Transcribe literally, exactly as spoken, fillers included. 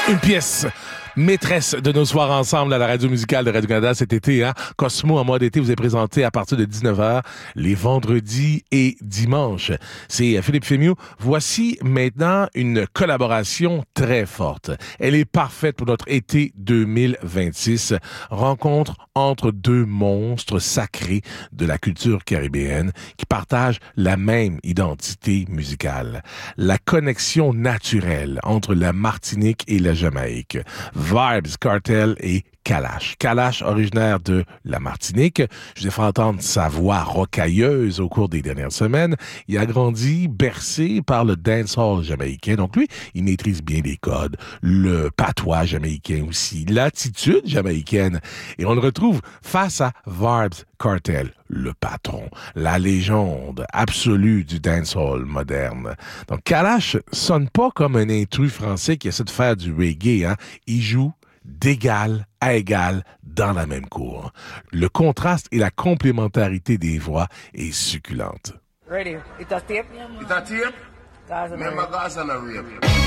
Une pièce maîtresse de nos soirs ensemble à la radio musicale de Radio-Canada cet été. Hein? Cosmo en mode été vous est présenté à partir de dix-neuf heures les vendredis et dimanches. C'est Philippe Fémieux. Voici maintenant une collaboration très forte. Elle est parfaite pour notre été deux mille vingt-six. Rencontre entre deux monstres sacrés de la culture caribéenne qui partagent la même identité musicale. La connexion naturelle entre la Martinique et la Jamaïque. Vibes, Cartel et Kalash. Kalash, originaire de la Martinique. Je vous ai fait entendre sa voix rocailleuse au cours des dernières semaines. Il a grandi bercé par le dancehall jamaïcain. Donc lui, il maîtrise bien les codes, le patois jamaïcain aussi, l'attitude jamaïcaine. Et on le retrouve face à Vibes, Cartel, le patron, la légende absolue du dancehall moderne. Donc Kalash sonne pas comme un intrus français qui essaie de faire du reggae. Hein. Il joue d'égal à égal dans la même cour. Le contraste et la complémentarité des voix est succulente. Ready? It's a tape? It's a tape? Guys, Remember, guys on a rape.